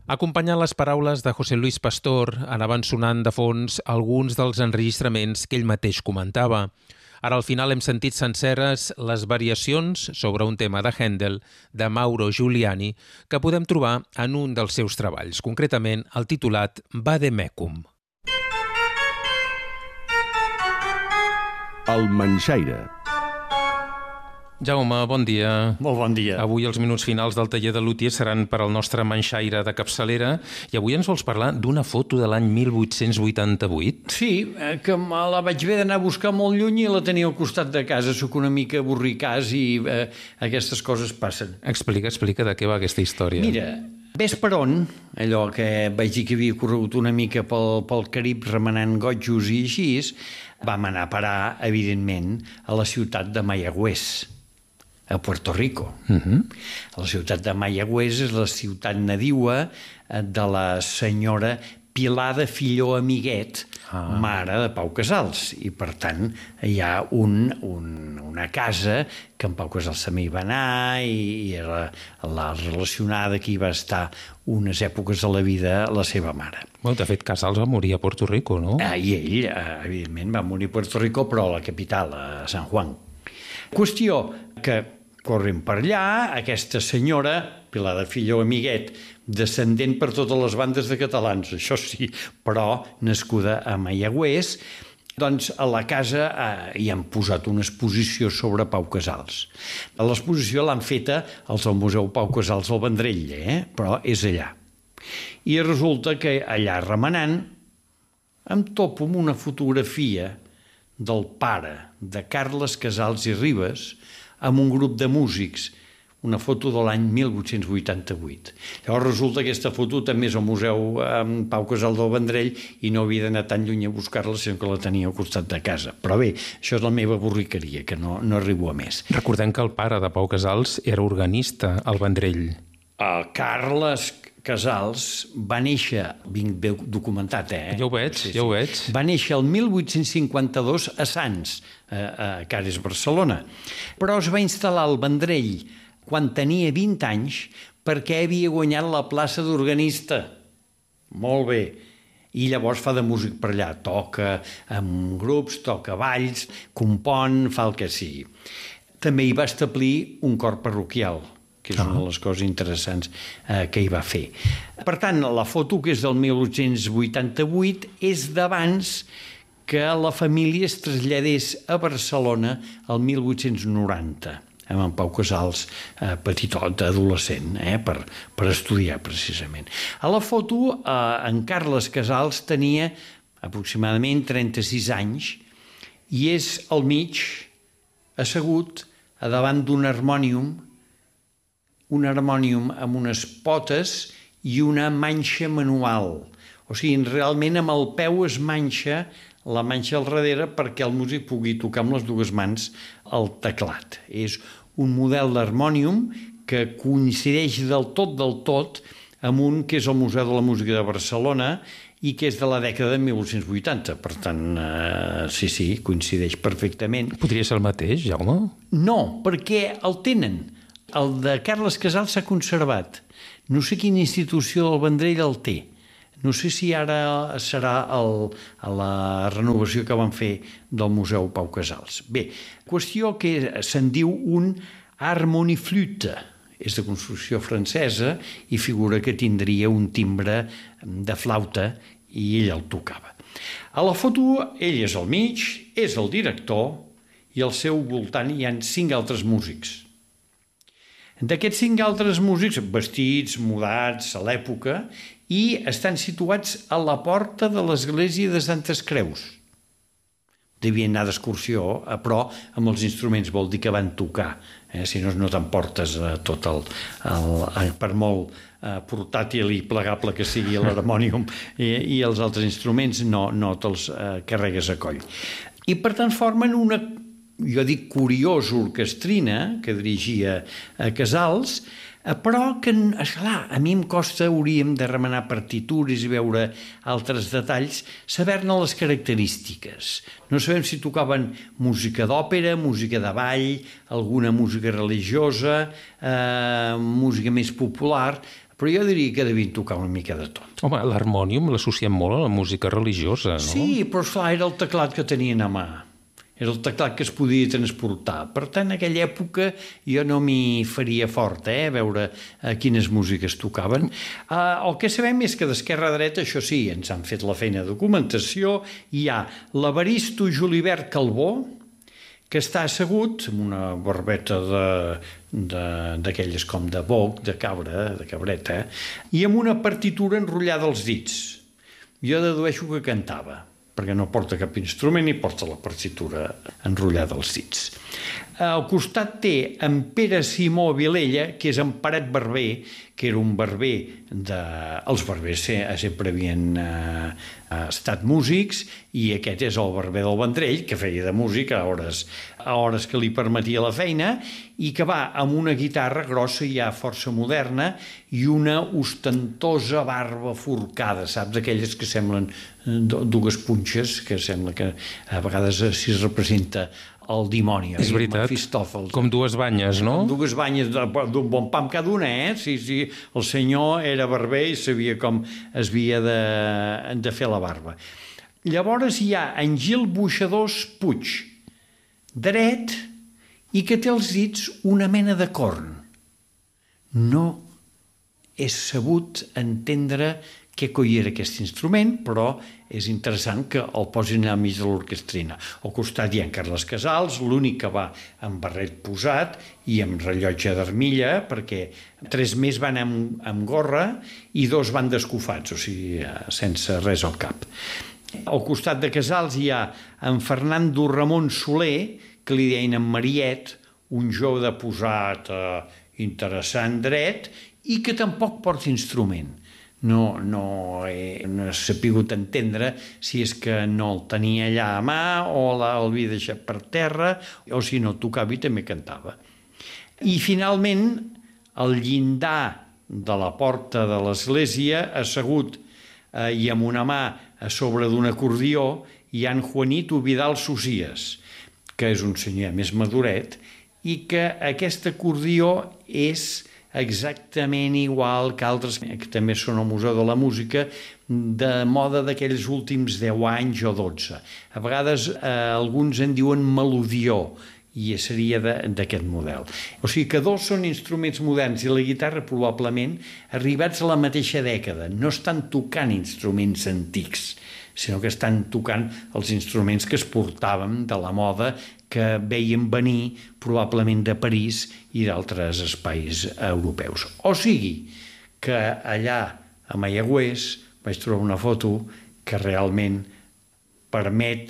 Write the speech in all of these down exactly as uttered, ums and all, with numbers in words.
Acompanyant les paraules de José Luis Pastor, anaven sonant de fons alguns dels enregistraments que ell mateix comentava. Ara al final hem sentit senceres les variacions sobre un tema de Händel, de Mauro Giuliani, que podem trobar en un dels seus treballs, concretament el titulat Vade Mecum. El Manxaire. Jaume, bon dia. Molt bon dia. Avui els minuts finals del taller de Lútia seran per al nostre manxaire de capçalera i avui ens vols parlar d'una foto de l'any mil vuit-cents vuitanta-vuit? Sí, que me la vaig haver d'anar a buscar molt lluny i la tenia al costat de casa. Soc una mica borricàs i eh, aquestes coses passen. Explica, explica de què va aquesta història. Mira, ves per on, allò que vaig dir que havia corregut una mica pel, pel Carib remenant gotjos i així, vam anar a parar, evidentment, a la ciutat de Mayagüez, a Puerto Rico. Uh-huh. La ciutat de Mayagüez és la ciutat nadiua de la senyora Pilar de Filló Amiguet, ah. mare de Pau Casals, i per tant hi ha un, un, una casa que en Pau Casals també hi va anar i, i era la relacionada que hi va estar unes èpoques de la vida la seva mare. Bueno, de fet, Casals va morir a Puerto Rico, no? Ah, I ell, evidentment, va morir a Puerto Rico, però a la capital, a San Juan. Qüestió que, corrent per allà, aquesta senyora, Pilar de Filló Amiguet, descendent per totes les bandes de catalans, això sí, però nascuda a Mayagüez, doncs a la casa eh, hi han posat una exposició sobre Pau Casals. L'exposició l'han feta als del Museu Pau Casals al Vendrell, eh? Però és allà. I resulta que allà remenant em topo amb una fotografia del pare de Carles Casals i Ribes amb un grup de músics, una foto de l'any mil vuit-cents vuitanta-vuit. Llavors resulta que aquesta foto també és al Museu amb Pau Casals del Vendrell i no havia d'anar tan lluny a buscar-la, sinó que la tenia al costat de casa. Però bé, això és la meva borriqueria, que no, no arribo a més. Recordem que el pare de Pau Casals era organista al Vendrell. El Carles Casals va néixer, vinc bé documentat, eh? Ja ho veig, sí, sí. ja ho veig. Va néixer el mil vuit-cents cinquanta-dos a Sants, a Cares, Barcelona, però es va instal·lar al Vendrell quan tenia vint anys perquè havia guanyat la plaça d'organista. Molt bé. I llavors fa de músic per allà, toca amb grups, toca balls, compon, fa el que sigui. També hi va establir un cor parroquial, que és una de les coses interessants eh, que hi va fer. Per tant, la foto, que és del mil vuit-cents vuitanta-vuit, és d'abans que la família es traslladés a Barcelona el mil vuit-cents noranta, amb en Pau Casals eh, petitot, adolescent, eh, per, per estudiar precisament. A la foto, eh, en Carles Casals tenia aproximadament trenta-sis anys i és al mig, assegut, a davant d'un harmònium, un harmònium amb unes potes i una manxa manual. O sigui, realment amb el peu es manxa la manxa al darrere perquè el músic pugui tocar amb les dues mans el teclat. És un model d'harmònium que coincideix del tot, del tot, amb un que és el Museu de la Música de Barcelona i que és de la dècada de mil vuit-cents vuitanta. Per tant, eh, sí, sí, coincideix perfectament. Podria ser el mateix, Jaume? No, perquè el tenen. El de Carles Casals s'ha conservat. No sé quina institució del Vendrell el té. No sé si ara serà el, a la renovació que van fer del Museu Pau Casals. Bé, qüestió que se'n diu un harmoniflute. És de construcció francesa i figura que tindria un timbre de flauta i ell el tocava. A la foto ell és al mig, és el director i al seu voltant hi ha cinc altres músics. D'aquests cinc altres músics, vestits, mudats a l'època, i estan situats a la porta de l'església de Santes Creus. Devien anar d'excursió, però amb els instruments vol dir que van tocar, eh? Si no, no t'emportes eh, tot el, el... per molt eh, portàtil i plegable que sigui l'harmònium i, i els altres instruments, no, no te'ls eh, carregues a coll. I per tant formen una, jo dic, curiosa orquestrina que dirigia a Casals, però que, esclar, a mi em costa, hauríem de remenar partitures i veure altres detalls, saber-ne les característiques. No sabem si tocaven música d'òpera, música de ball, alguna música religiosa, eh, música més popular, però jo diria que devien tocar una mica de tot. Home, l'harmònium l'associem molt a la música religiosa, no? Sí, però esclar, era el teclat que tenien a mà. Era el teclat que es podia transportar. Per tant, en aquella època jo no m'hi faria fort, eh, a veure eh, quines músiques tocaven. Eh, el que sabem és que d'esquerra a dreta, això sí, ens han fet la feina de documentació, hi ha l'Evaristo Julibert Calbó, que està assegut amb una barbeta d'aquelles com de boc, de cabra, de cabreta, i amb una partitura enrotllada als dits. Jo dedueixo que cantava, perquè no porta cap instrument i porta la partitura enrotllada als dits. Al costat té en Pere Simó Vilella, que és en Paret Barber, que era un barber de... Els barbers sempre havien eh, estat músics, i aquest és el barber del Vendrell, que feia de música a hores, a hores que li permetia la feina, i que va amb una guitarra grossa ja força moderna i una ostentosa barba forcada, saps? Aquelles que semblen dues punxes, que sembla que a vegades s'hi representa el dimoni. És veritat, com dues banyes, no? Com dues banyes d'un bon pam cada una, eh? Sí, sí, el senyor era barber i sabia com es havia de, de fer la barba. Llavors hi ha en Gil Buixadors Puig, dret, i que té als dits una mena de corn. No he sabut entendre què coi era aquest instrument, però és interessant que el posin al mig de l'orquestrina. Al costat hi ha en Carles Casals, l'únic que va amb barret posat i amb rellotge d'armilla, perquè tres més van amb, amb gorra i dos van descofats, o sigui, sense res al cap. Al costat de Casals hi ha en Fernando Ramon Soler, que li deien en Mariet, un jove de posat eh, interessant dret, i que tampoc porta instrument. No, no he, no he sapigut entendre si és que no el tenia allà a mà o l'havia deixat per terra, o si no tocava i també cantava. I finalment, al llindar de la porta de l'església, assegut eh, i amb una mà a sobre d'un acordió, hi ha en Juanito Vidal Socias, que és un senyor més maduret, i que aquest acordió és exactament igual que altres que també són al Museu de la Música, de moda d'aquells últims deu anys o dotze. A vegades eh, alguns en diuen melodió, i seria d'aquest model. O sigui que dos són instruments moderns i la guitarra probablement arribats a la mateixa dècada. No estan tocant instruments antics, sinó que estan tocant els instruments que es portaven de la moda que veiem venir probablement de París i d'altres espais europeus. O sigui que allà a Mayagüez vaig trobar una foto que realment permet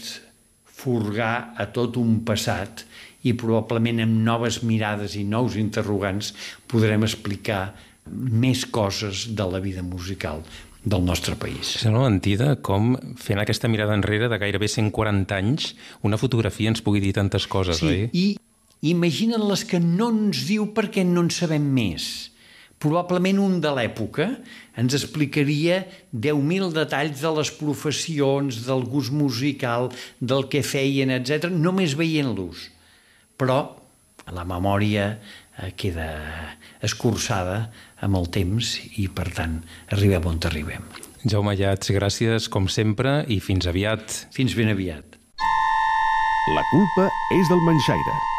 furgar a tot un passat i probablement amb noves mirades i nous interrogants podrem explicar més coses de la vida musical del nostre país. És una mentida com, fent aquesta mirada enrere de gairebé cent quaranta anys, una fotografia ens pugui dir tantes coses, sí, oi? I imagina't les que no ens diu perquè no en sabem més. Probablement un de l'època ens explicaria deu mil detalls de les professions, del gust musical, del que feien, etcètera, només veient-los. Però la memòria queda escurçada amb el temps i, per tant, arribem on arribem. Jaume Ayats, gràcies, com sempre, i fins aviat. Fins ben aviat. La culpa és del Manxaire.